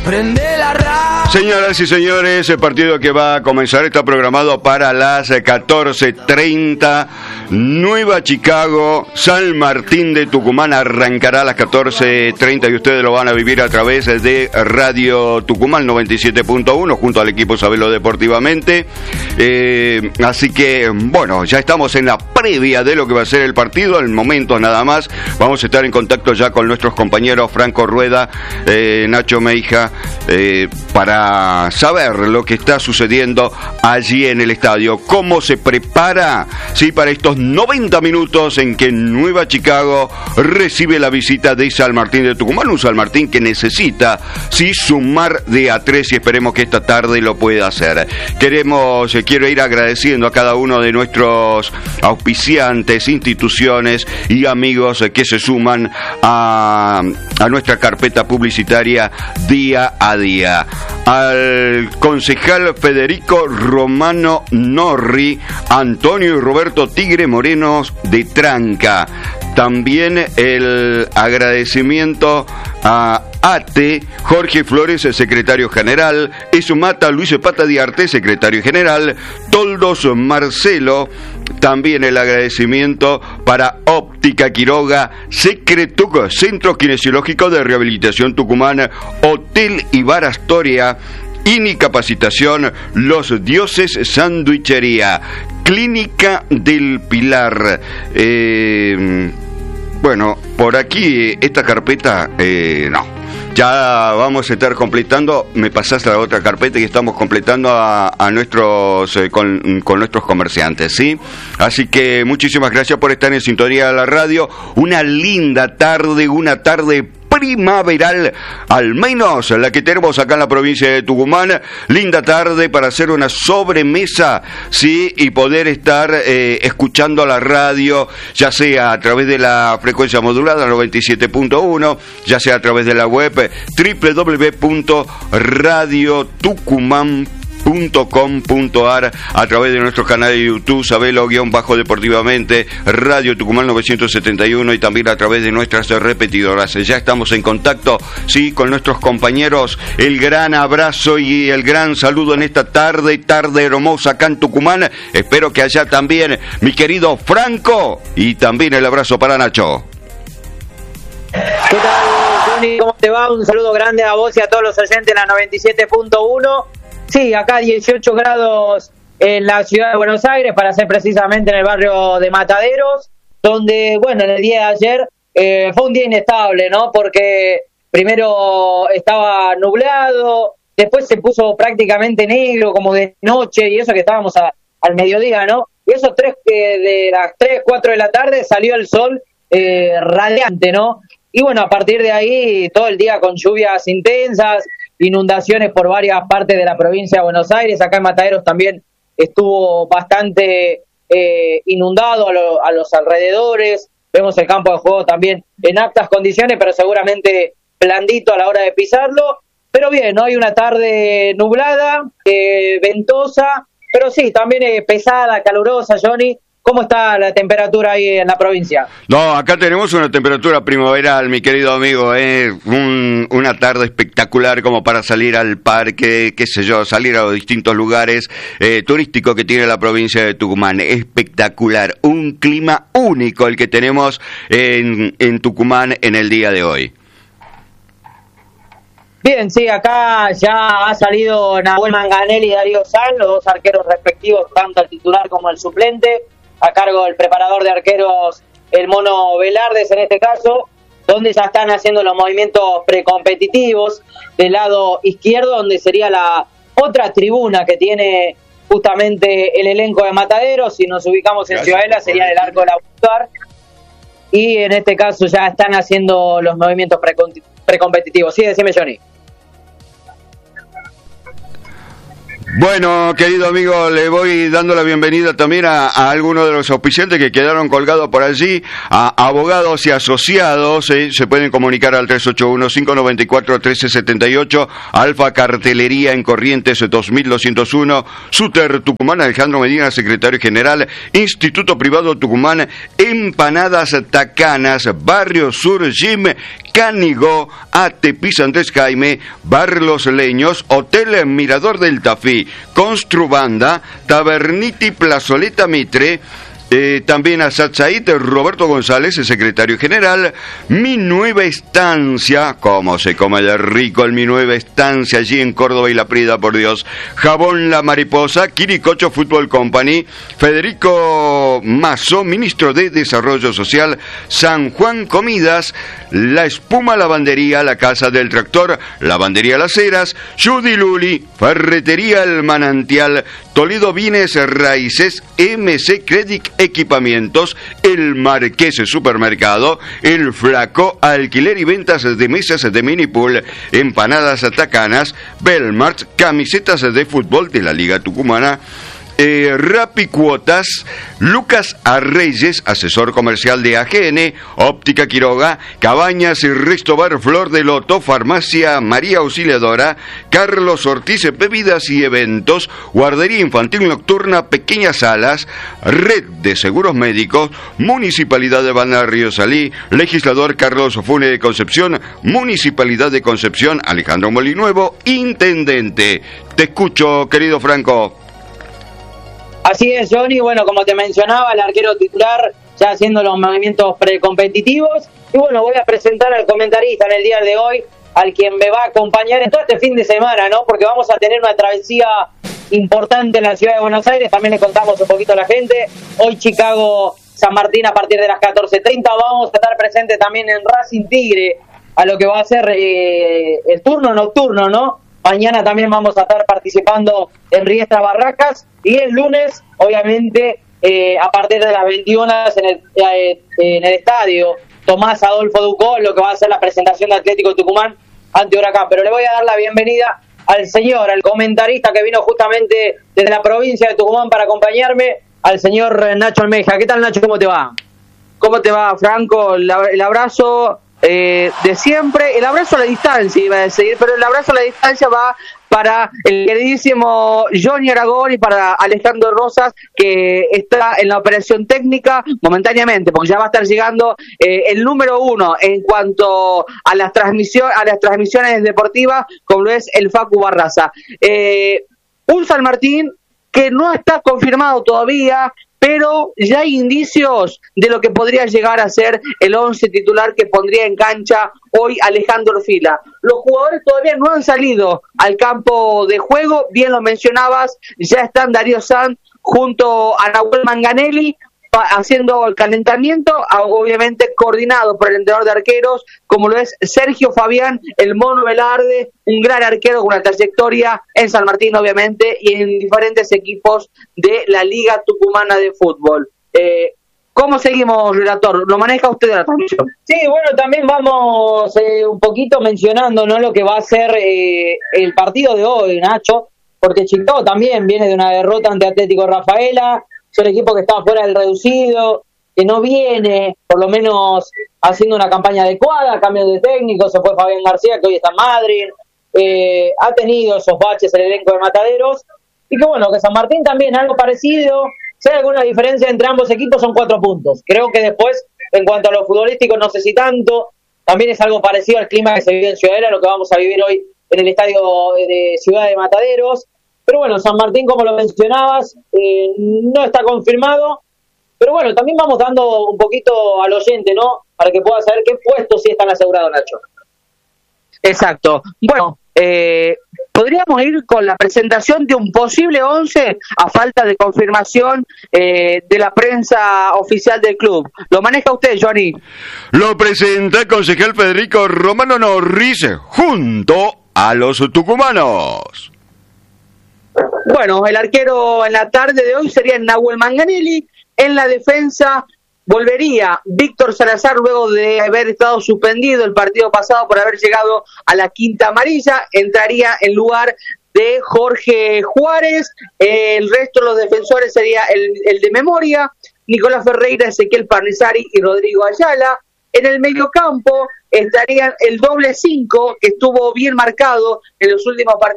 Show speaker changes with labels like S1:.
S1: Prende la radio.
S2: Señoras y señores, el partido que va a comenzar está programado para las 14:30. Nueva Chicago, San Martín de Tucumán arrancará a las 14:30 y ustedes lo van a vivir a través de Radio Tucumán 97.1 junto al equipo Sabelo Deportivamente. Así que, bueno, ya estamos en la previa de lo que va a ser el partido. En momentos nada más vamos a estar en contacto ya con nuestros compañeros Franco Rueda, Nacho Meija, para saber lo que está sucediendo allí en el estadio, cómo se prepara, sí, para estos 90 minutos en que Nueva Chicago recibe la visita de San Martín de Tucumán, un San Martín que necesita, sí, sumar de a 3 y esperemos que esta tarde lo pueda hacer. Quiero ir agradeciendo a cada uno de nuestros auspiciantes, instituciones y amigos que se suman a nuestra carpeta publicitaria día a día. Al concejal Federico Romano Norri, Antonio y Roberto Tigre Morenos de Tranca. También el agradecimiento a ATE, Jorge Flores, secretario general, Esumata, Luis Pata Diarte, secretario general, Toldos Marcelo. También el agradecimiento para Óptica Quiroga, Secretuc, Centro Kinesiológico de Rehabilitación Tucumán, Hotel Ibar Astoria, INI Capacitación, Los Dioses Sandwichería, Clínica del Pilar. Bueno, por aquí esta carpeta, no. Ya vamos a estar completando, me pasaste a la otra carpeta y estamos completando a nuestros con nuestros comerciantes, ¿sí? Así que muchísimas gracias por estar en sintonía de la radio. Una linda tarde, una tarde primaveral, al menos la que tenemos acá en la provincia de Tucumán. Linda tarde para hacer una sobremesa, sí, y poder estar escuchando la radio, ya sea a través de la frecuencia modulada 97.1, ya sea a través de la web www.radiotucumán.com.ar, a través de nuestro canal de YouTube Sabelo-Deportivamente, Radio Tucumán 971, y también a través de nuestras repetidoras. Ya estamos en contacto, sí, con nuestros compañeros. El gran abrazo y el gran saludo en esta tarde hermosa acá en Tucumán. Espero que allá también, mi querido Franco, y también el abrazo para Nacho.
S3: ¿Qué tal, Johnny? ¿Cómo te va? Un saludo grande a vos y a todos los oyentes de la 97.1. Sí, acá 18 grados en la ciudad de Buenos Aires, para ser precisamente en el barrio de Mataderos, donde, bueno, en el día de ayer fue un día inestable, ¿no? Porque primero estaba nublado, después se puso prácticamente negro, como de noche, y eso que estábamos al mediodía, ¿no? Y eso de las 3, 4 de la tarde salió el sol radiante, ¿no? Y bueno, a partir de ahí, todo el día con lluvias intensas, inundaciones por varias partes de la provincia de Buenos Aires. Acá en Mataderos también estuvo bastante inundado a los alrededores. Vemos el campo de juego también en aptas condiciones, pero seguramente blandito a la hora de pisarlo. Pero bien, ¿no? Hay una tarde nublada, ventosa, pero sí, también pesada, calurosa, Johnny. ¿Cómo está la temperatura ahí en la provincia?
S2: No, acá tenemos una temperatura primaveral, mi querido amigo, una tarde espectacular como para salir al parque, qué sé yo, salir a los distintos lugares turísticos que tiene la provincia de Tucumán. Espectacular, un clima único el que tenemos en Tucumán en el día de hoy.
S3: Bien, sí, acá ya ha salido Nahuel Manganelli y Darío Sanz, los dos arqueros respectivos, tanto el titular como el suplente, a cargo del preparador de arqueros, el Mono Velardes en este caso, donde ya están haciendo los movimientos precompetitivos del lado izquierdo, donde sería la otra tribuna que tiene justamente el elenco de Mataderos. Si nos ubicamos en Ciudadela, sería el arco de la Boulevard, y en este caso ya están haciendo los movimientos precompetitivos. Sí, decime, Johnny.
S2: Bueno, querido amigo, le voy dando la bienvenida también a algunos de los auspiciantes que quedaron colgados por allí, a abogados y asociados, se pueden comunicar al 381-594-1378, Alfa Cartelería en Corrientes 2201, Suter Tucumán, Alejandro Medina, secretario general, Instituto Privado Tucumán, Empanadas Tacanas, Barrio Sur Gym, Canigó, AT Pisantes Jaime, Bar Los Leños, Hotel Mirador del Tafí, Construbanda, Taberniti Plazoleta Mitre, también a Satsaid, Roberto González, el secretario general. Mi Nueva Estancia, cómo se come de rico el Mi Nueva Estancia allí en Córdoba y La Prida, por Dios. Jabón La Mariposa, Quiricocho Fútbol Company, Federico Mazo, ministro de Desarrollo Social, San Juan Comidas, La Espuma Lavandería, La Casa del Tractor, Lavandería Las Heras, Judy Luli, Ferretería El Manantial, Toledo Bienes Raíces, MC Credit Equipamientos, El Marqués Supermercado, El Flaco, alquiler y ventas de mesas de minipool, empanadas tacanas, Belmart, camisetas de fútbol de la Liga Tucumana, Rappi Cuotas, Lucas Arreyes, asesor comercial de AGN, Óptica Quiroga, Cabañas y Restobar Flor de Loto, Farmacia María Auxiliadora, Carlos Ortiz, Bebidas y Eventos, Guardería Infantil Nocturna, Pequeñas Salas, Red de Seguros Médicos, Municipalidad de Balneario Salí, Legislador Carlos Fune de Concepción, Municipalidad de Concepción, Alejandro Molinuevo, Intendente. Te escucho, querido Franco.
S3: Así es, Johnny. Bueno, como te mencionaba, el arquero titular ya haciendo los movimientos precompetitivos. Y bueno, voy a presentar al comentarista en el día de hoy, al quien me va a acompañar en todo este fin de semana, ¿no? Porque vamos a tener una travesía importante en la ciudad de Buenos Aires. También le contamos un poquito a la gente. Hoy Chicago, San Martín a partir de las 14:30. Vamos a estar presentes también en Racing Tigre, a lo que va a ser el turno nocturno, ¿no? Mañana también vamos a estar participando en Riestra Barracas. Y el lunes, obviamente, a partir de las 21 en el estadio Tomás Adolfo Ducó, lo que va a ser la presentación de Atlético Tucumán ante Huracán. Pero le voy a dar la bienvenida al comentarista que vino justamente desde la provincia de Tucumán para acompañarme, al señor Nacho Almeja. ¿Qué tal, Nacho? ¿Cómo te va?
S1: ¿Cómo te va, Franco? El abrazo de siempre, el abrazo a la distancia iba a decir, pero el abrazo a la distancia va para el queridísimo Johnny Aragón y para Alejandro Rosas, que está en la operación técnica momentáneamente, porque ya va a estar llegando el número 1 en cuanto a las transmisiones deportivas, como lo es el Facu Barraza. Un San Martín que no está confirmado todavía, pero ya hay indicios de lo que podría llegar a ser el 11 titular que pondría en cancha hoy Alejandro Fila. Los jugadores todavía no han salido al campo de juego, bien lo mencionabas, ya están Darío Sanz junto a Nahuel Manganelli haciendo el calentamiento, obviamente coordinado por el entrenador de arqueros, como lo es Sergio Fabián, el Mono Velarde, un gran arquero con una trayectoria en San Martín, obviamente, y en diferentes equipos de la Liga Tucumana de Fútbol. ¿Cómo seguimos, relator? ¿Lo maneja usted de la transmisión?
S3: Sí, bueno, también vamos un poquito mencionando, ¿no?, lo que va a ser el partido de hoy, Nacho, porque Chicago también viene de una derrota ante Atlético Rafaela. Es un equipo que está fuera del reducido, que no viene, por lo menos, haciendo una campaña adecuada, cambio de técnico, se fue Fabián García, que hoy está en Madrid, ha tenido esos baches el elenco de Mataderos, y que bueno, que San Martín también, algo parecido. Si hay alguna diferencia entre ambos equipos, son 4 puntos. Creo que después, en cuanto a lo futbolístico, no sé si tanto, también es algo parecido al clima que se vive en Ciudadela, lo que vamos a vivir hoy en el estadio de Ciudad de Mataderos. Pero bueno, San Martín, como lo mencionabas, no está confirmado. Pero bueno, también vamos dando un poquito al oyente, ¿no?, para que pueda saber qué puestos sí están asegurados, Nacho.
S1: Exacto. Bueno, podríamos ir con la presentación de un posible 11 a falta de confirmación de la prensa oficial del club. ¿Lo maneja usted, Johnny?
S2: Lo presenta el concejal Federico Romano Norris junto a los tucumanos.
S1: Bueno, el arquero en la tarde de hoy sería Nahuel Manganelli. En la defensa volvería Víctor Salazar luego de haber estado suspendido el partido pasado por haber llegado a la quinta amarilla. Entraría en lugar de Jorge Juárez. El resto de los defensores sería el de memoria: Nicolás Ferreira, Ezequiel Parnizari y Rodrigo Ayala. En el mediocampo estarían el doble 5, que estuvo bien marcado en los últimos partidos